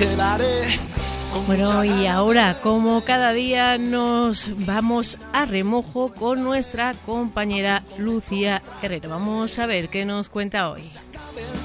quedaré. Bueno, y ahora, como cada día, nos vamos a remojo con nuestra compañera Lucía Herrero. Vamos a ver qué nos cuenta hoy.